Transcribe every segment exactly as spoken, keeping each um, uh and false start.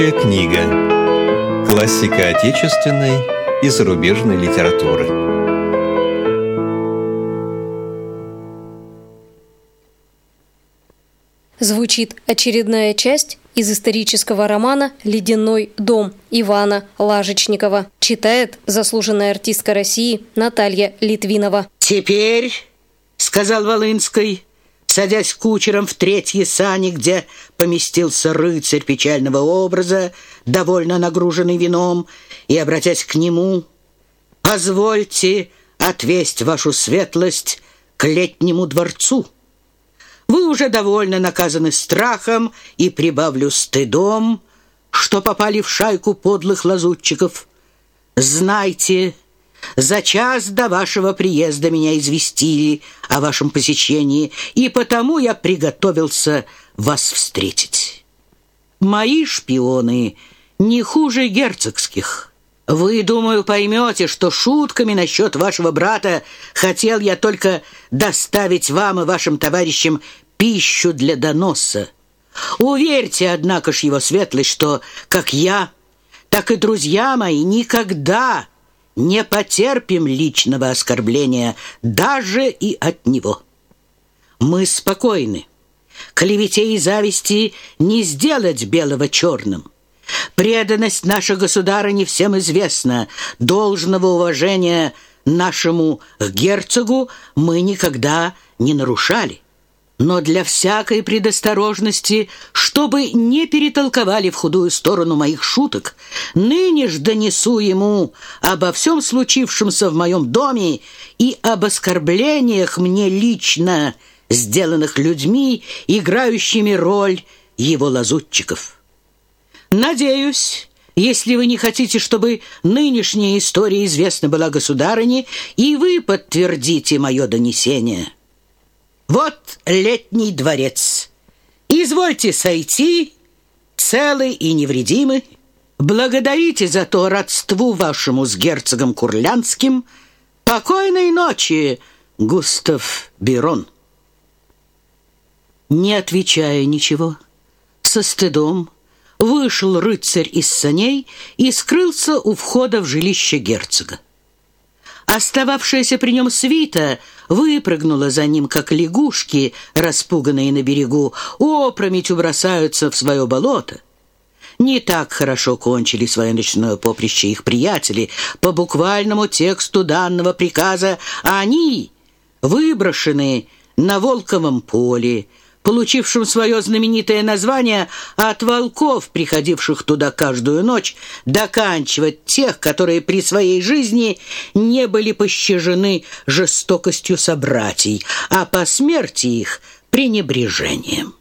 Книга. Классика отечественной и зарубежной литературы. Звучит очередная часть из исторического романа «Ледяной дом» Ивана Лажечникова. Читает заслуженная артистка России Наталья Литвинова. «Теперь, — сказал Волынский, садясь кучером в третьи сани, где поместился рыцарь печального образа, довольно нагруженный вином, и, обратясь к нему, — позвольте отвесть вашу светлость к летнему дворцу. Вы уже довольно наказаны страхом, и прибавлю стыдом, что попали в шайку подлых лазутчиков. Знайте, за час до вашего приезда меня известили о вашем посещении, и потому я приготовился вас встретить. Мои шпионы не хуже герцогских. Вы, думаю, поймете, что шутками насчет вашего брата хотел я только доставить вам и вашим товарищам пищу для доноса. Уверьте, однако ж, его светлость, что как я, так и друзья мои никогда не потерпим личного оскорбления даже и от него. Мы спокойны. Клевете и зависти не сделать белого черным. Преданность наша государыне всем известна. Должного уважения нашему герцогу мы никогда не нарушали. Но для всякой предосторожности, чтобы не перетолковали в худую сторону моих шуток, ныне ж донесу ему обо всем случившемся в моем доме и об оскорблениях мне лично сделанных людьми, играющими роль его лазутчиков. Надеюсь, если вы не хотите, чтобы нынешняя история известна была государыне, и вы подтвердите мое донесение. Вот летний дворец. Извольте сойти, целы и невредимы. Благодарите за то родству вашему с герцогом Курлянским. Покойной ночи, Густав Бирон». Не отвечая ничего, со стыдом вышел рыцарь из саней и скрылся у входа в жилище герцога. Остававшаяся при нем свита выпрыгнула за ним, как лягушки, распуганные на берегу, опрометью бросаются в свое болото. Не так хорошо кончили свое ночное поприще их приятели. По буквальному тексту данного приказа они, выброшенные на Волковом поле, получившим свое знаменитое название от волков, приходивших туда каждую ночь, доканчивать тех, которые при своей жизни не были пощажены жестокостью собратьей, а по смерти их пренебрежением.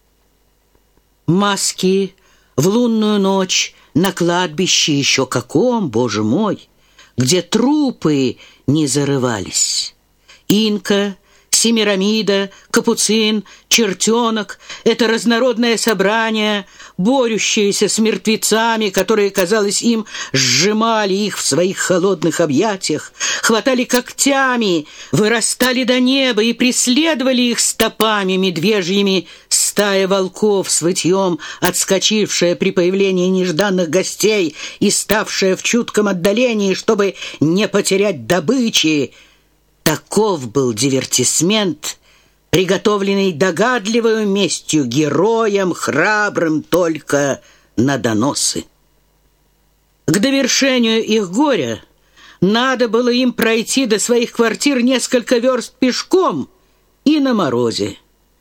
Маски в лунную ночь на кладбище еще каком, Боже мой, где трупы не зарывались. Инка, Семирамида, Капуцин, Чертенок — это разнородное собрание, борющееся с мертвецами, которые, казалось, им сжимали их в своих холодных объятиях, хватали когтями, вырастали до неба и преследовали их стопами медвежьими. Стая волков с вытьем, отскочившая при появлении нежданных гостей и ставшая в чутком отдалении, чтобы не потерять добычи. Таков был дивертисмент, приготовленный догадливою местью героям, храбрым только на доносы. К довершению их горя надо было им пройти до своих квартир несколько верст пешком и на морозе.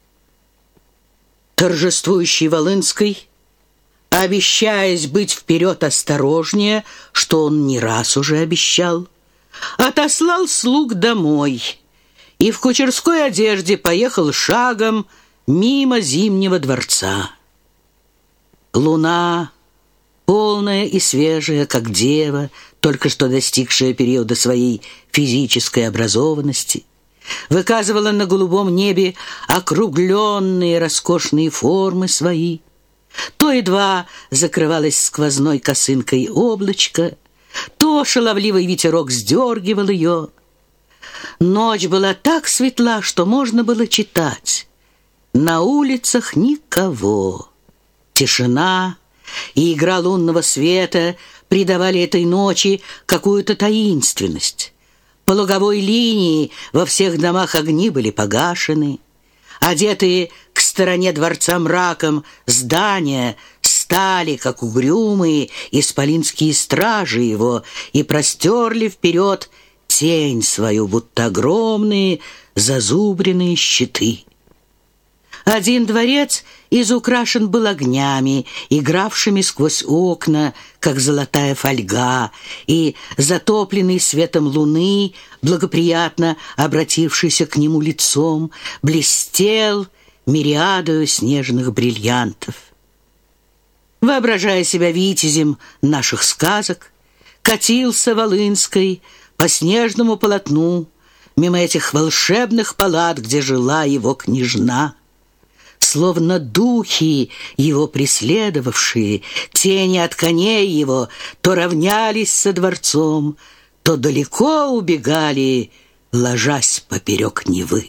Торжествующий Волынский, обещаясь быть вперед осторожнее, что он не раз уже обещал, отослал слуг домой и в кучерской одежде поехал шагом мимо Зимнего дворца. Луна, полная и свежая, как дева, только что достигшая периода своей физической образованности, выказывала на голубом небе округленные роскошные формы свои. То едва закрывалась сквозной косынкой облачко, то шаловливый ветерок сдергивал ее. Ночь была так светла, что можно было читать. На улицах никого. Тишина, и игра лунного света придавали этой ночи какую-то таинственность. По луговой линии во всех домах огни были погашены. Одетые к стороне дворца мраком здания стали, как угрюмые исполинские стражи его, и простерли вперед тень свою, будто огромные зазубренные щиты. Один дворец изукрашен был огнями, игравшими сквозь окна, как золотая фольга, и затопленный светом луны, благоприятно обратившийся к нему лицом, блестел мириадою снежных бриллиантов. Воображая себя витязем наших сказок, катился Волынской по снежному полотну мимо этих волшебных палат, где жила его княжна. Словно духи его преследовавшие, тени от коней его то равнялись со дворцом, то далеко убегали, ложась поперек Невы.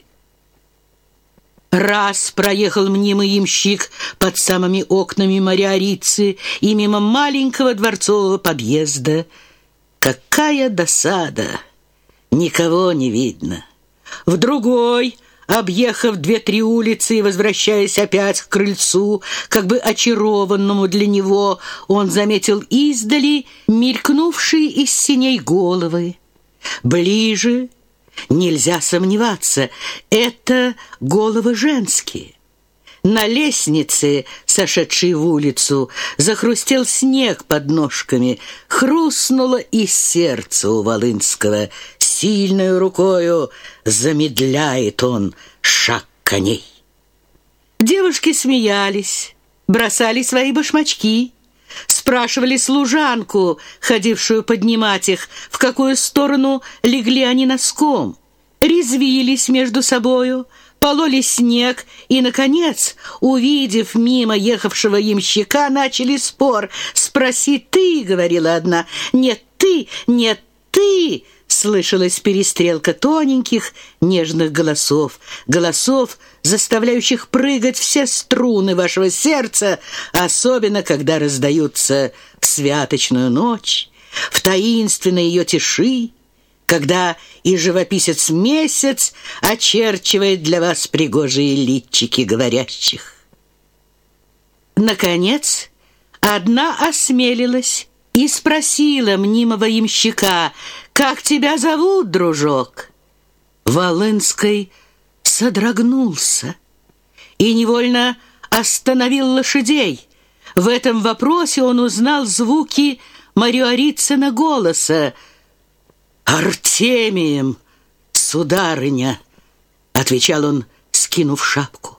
Раз проехал мнимый ямщик под самыми окнами Мариорицы и мимо маленького дворцового подъезда. Какая досада! Никого не видно. В другой, объехав две-три улицы и возвращаясь опять к крыльцу, как бы очарованному для него, он заметил издали мелькнувшие из синей головы. Ближе нельзя сомневаться, это головы женские. На лестнице, сошедшей в улицу, захрустел снег под ножками, хрустнуло и сердце у Волынского. Сильной рукою замедляет он шаг коней. Девушки смеялись, бросали свои башмачки, спрашивали служанку, ходившую поднимать их, в какую сторону легли они носком, резвились между собою, пололи снег и, наконец, увидев мимо ехавшего ямщика, начали спор. «Спроси ты», — говорила одна, «нет ты, нет ты». Слышалась перестрелка тоненьких, нежных голосов, голосов, заставляющих прыгать все струны вашего сердца, особенно когда раздаются в святочную ночь, в таинственной ее тиши, когда и живописец месяц очерчивает для вас пригожие личики говорящих. Наконец, одна осмелилась и спросила мнимого ямщика: «Как тебя зовут, дружок?» Волынской содрогнулся и невольно остановил лошадей. В этом вопросе он узнал звуки Мариорицына голоса. «Артемием, сударыня», — отвечал он, скинув шапку.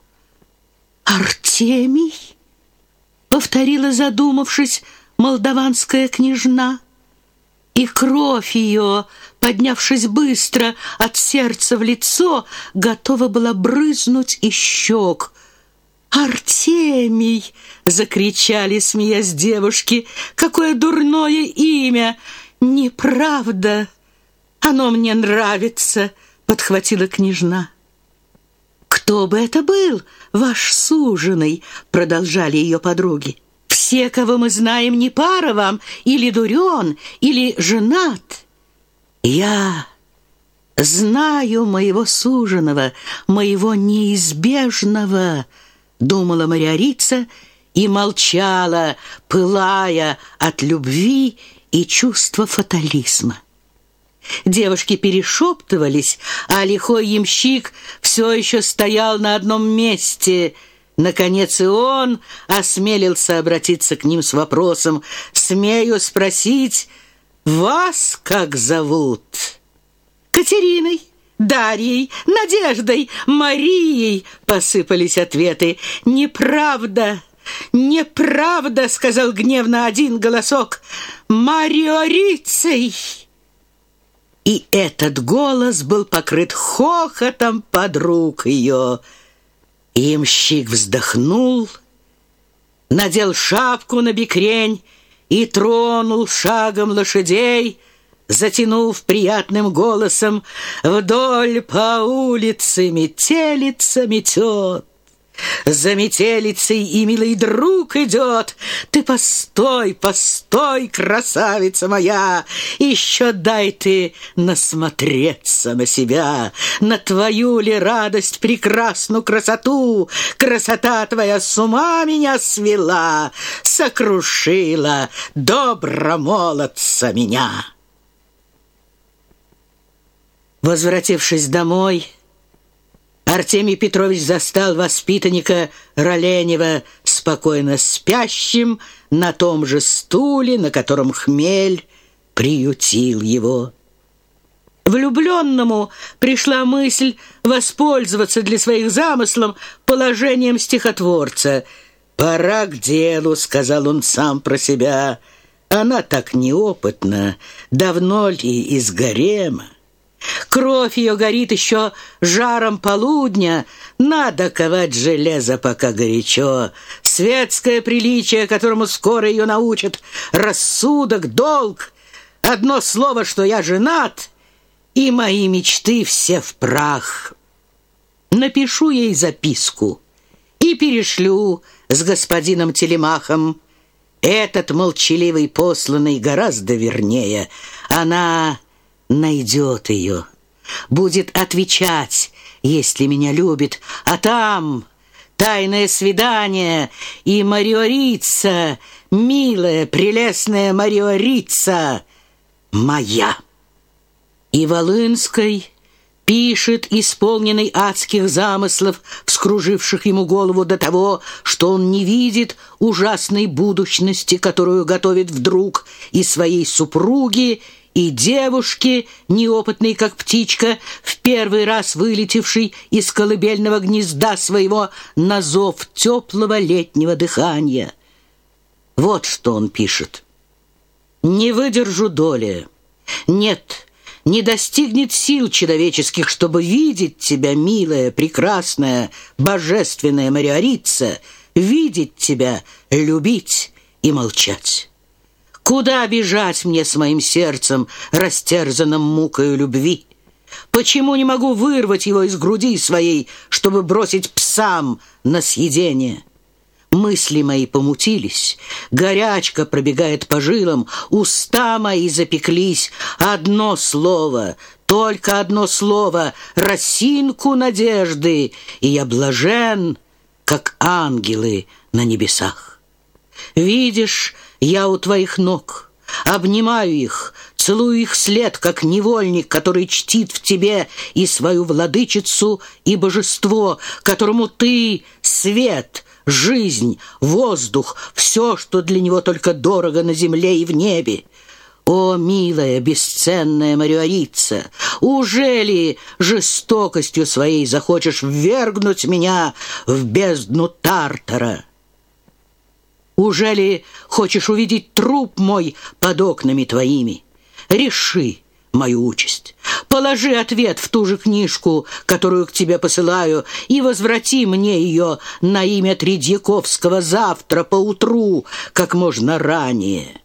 «Артемий?» — повторила, задумавшись, молдаванская княжна. И кровь ее, поднявшись быстро от сердца в лицо, готова была брызнуть из щек. «Артемий!» — закричали, смеясь девушки. «Какое дурное имя! Неправда! Оно мне нравится!» — подхватила княжна. «Кто бы это был, ваш суженый?» — продолжали ее подруги. «Все, кого мы знаем, не пара вам, или дурен, или женат. Я знаю моего суженого, моего неизбежного», — думала Мариорица и молчала, пылая от любви и чувства фатализма. Девушки перешептывались, а лихой ямщик все еще стоял на одном месте. Наконец и он осмелился обратиться к ним с вопросом: «Смею спросить, вас как зовут?» «Катериной, Дарьей, Надеждой, Марией», — посыпались ответы. «Неправда, неправда», — сказал гневно один голосок, «Мариорицей». И этот голос был покрыт хохотом подруг ее. Ямщик вздохнул, надел шапку на бекрень и тронул шагом лошадей, затянув приятным голосом: «Вдоль по улице метелица метет, За метелицей и милый друг идет. Ты постой, постой, красавица моя, еще дай ты насмотреться на себя, на твою ли радость прекрасную красоту. Красота твоя с ума меня свела, сокрушила добромолодца меня. Возвратившись домой, Артемий Петрович застал воспитанника Роленева спокойно спящим на том же стуле, на котором хмель приютил его. Влюбленному пришла мысль воспользоваться для своих замыслов положением стихотворца. «Пора к делу», — сказал он сам про себя. «Она так неопытна, давно ли из гарема? Кровь ее горит еще жаром полудня. Надо ковать железо, пока горячо. Светское приличие, которому скоро ее научат, рассудок, долг. Одно слово, что я женат, и мои мечты все в прах. Напишу ей записку и перешлю с господином Телемахом. Этот молчаливый посланный гораздо вернее. Она найдет ее, будет отвечать, если меня любит, а там тайное свидание и Мариорица, милая, прелестная Мариорица моя». И Волынской пишет, исполненный адских замыслов, вскруживших ему голову до того, что он не видит ужасной будущности, которую готовит вдруг и своей супруге, и девушке, неопытной как птичка, в первый раз вылетевшей из колыбельного гнезда своего на зов теплого летнего дыхания. Вот что он пишет. «Не выдержу доли. Нет, не достигнет сил человеческих, чтобы видеть тебя, милая, прекрасная, божественная Мариорица, видеть тебя, любить и молчать. Куда бежать мне с моим сердцем, растерзанным мукою любви? Почему не могу вырвать его из груди своей, чтобы бросить псам на съедение? Мысли мои помутились, горячка пробегает по жилам, уста мои запеклись. Одно слово, только одно слово, росинку надежды, и я блажен, как ангелы на небесах. Видишь, я у твоих ног, обнимаю их, целую их след, как невольник, который чтит в тебе и свою владычицу, и божество, которому ты — свет, жизнь, воздух, все, что для него только дорого на земле и в небе. О, милая, бесценная Мариорица, ужели жестокостью своей захочешь ввергнуть меня в бездну Тартара? Ужели хочешь увидеть труп мой под окнами твоими? Реши мою участь. Положи ответ в ту же книжку, которую к тебе посылаю, и возврати мне ее на имя Тредьяковского завтра поутру, как можно ранее».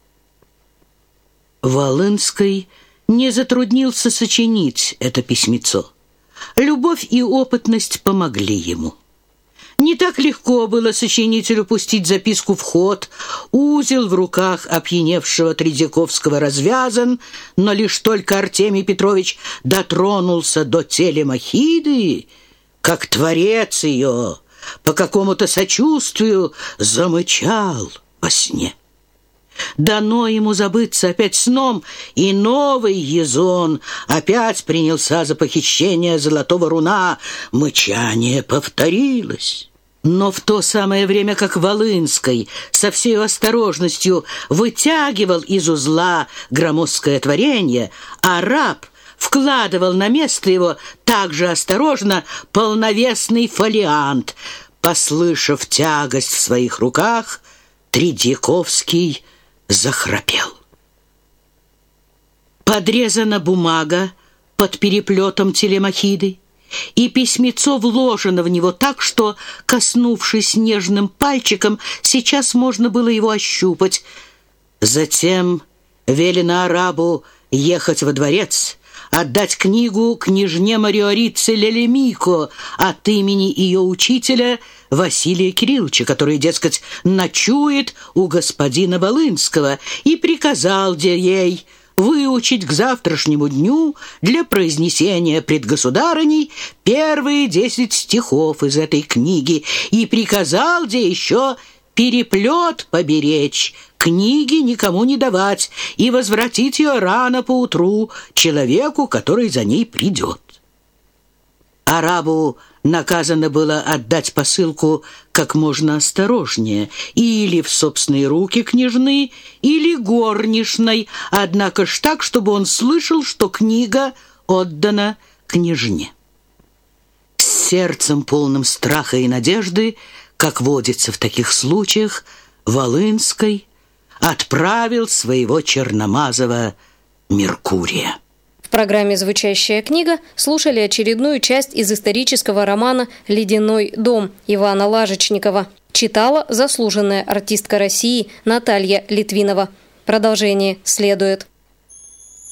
Волынской не затруднился сочинить это письмецо. Любовь и опытность помогли ему. Не так легко было сочинителю пустить записку в ход. Узел в руках опьяневшего Тредьяковского развязан, но лишь только Артемий Петрович дотронулся до Телемахиды, как творец ее по какому-то сочувствию замычал во сне. Дано ему забыться опять сном, и новый Езон опять принялся за похищение золотого руна. Мычание повторилось. Но в то самое время, как Волынской со всей осторожностью вытягивал из узла громоздкое творение, а раб вкладывал на место его также осторожно полновесный фолиант, послышав тягость в своих руках, Тредьяковский захрапел. Подрезана бумага под переплетом Телемахиды, и письмецо вложено в него так, что, коснувшись нежным пальчиком, сейчас можно было его ощупать. Затем велено арабу ехать во дворец, отдать книгу княжне Мариорице Лелемико от имени ее учителя Василия Кирилловича, который, дескать, ночует у господина Волынского, и приказал де ей выучить к завтрашнему дню для произнесения пред государыней первые десять стихов из этой книги, и приказал де еще переплет поберечь, книги никому не давать и возвратить ее рано поутру человеку, который за ней придет. Арабу наказано было отдать посылку как можно осторожнее, или в собственные руки княжны, или горничной, однако ж так, чтобы он слышал, что книга отдана княжне. С сердцем полным страха и надежды, как водится в таких случаях, Волынский отправил своего черномазого Меркурия. В программе «Звучащая книга» слушали очередную часть из исторического романа «Ледяной дом» Ивана Лажечникова. Читала заслуженная артистка России Наталья Литвинова. Продолжение следует.